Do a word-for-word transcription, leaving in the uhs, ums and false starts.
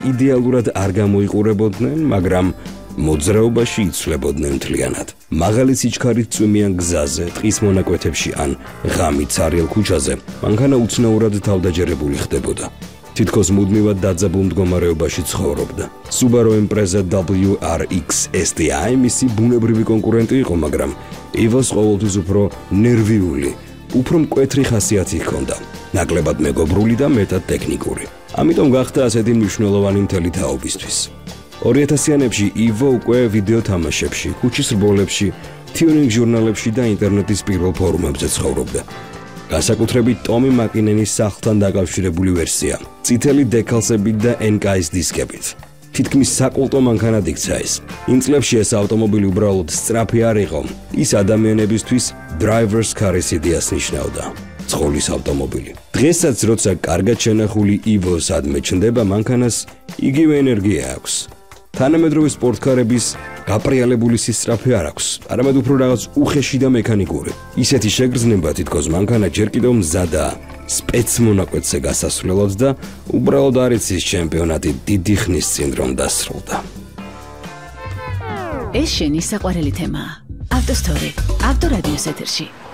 იდეალურად არ გამოიყურებოდნენ, მაგრამ მოძრაობაში იცვლებოდნენ მთლიანად. მაღალი სიჩქარით წვიმიან გზაზე, ტყის მონაკვეთებში ან ღამით ცარიელ ქუჩაზე, მანქანა უცნაურად თავდაჯერებული ხდებოდა. თითქოს მუდმივად დაძაბულ მდგომარეობაში ცხოვრობდა. Subaru Impreza W R X S T I მისი ბუნებრივი კონკურენტი იყო, მაგრამ ივოს ყოველთვის უფრო ნერვიული, უფრო მკვეთრი ხასიათი ჰქონდა. ნაკლებად მეგობრული და მეტად ტექნიკური. ამიტომ გახდა ასეთი მნიშვნელოვანი მთელი თაობისთვის. ორი ათასიანებში ივო უკვე ვიდეო თამაშებში, ქუჩის რბოლებში, 튜닝 ჟურნალებში და ინტერნეტის პირველ ფორუმებზე ცხოვრობდა. განსაკუთრებით ტომი მაკინენის სახლთან დაკავშირებული ვერსია, წითელი დეკალსებით და ენ კეის ის დისკებით. თითქმის საკულტო მანქანად იქცა ეს. იმ წლებში ეს ავტომობილი უბრალოდ სწრაფი არ იყო, ის ადამიანებისთვის driver's car-ის იდეას ნიშნავდა. ცხოვლის ავტომობილი. დღესაც როცა კარგად შენახული ივო სადმე ჩნდება, მანქანას იგივე ენერგია აქვს. თანამედროვე სპორტკარების გაპრიალებული სისწრაფე არ აქვს, არამედ უფრო რაღაც უხეში და მექანიკური. ისეთი შეგრძნება თითქოს მანქანა ჯერ კიდევ მზადაა სპეცმონაკვეთზე გასასვლელად და უბრალოდ არ იცის ჩემპიონატი დიდი ხნის წინ რომ დასრულდა. ეს შენი საყვარელი თემაა. ავტოსტორი, ავტორადიოს ეთერში.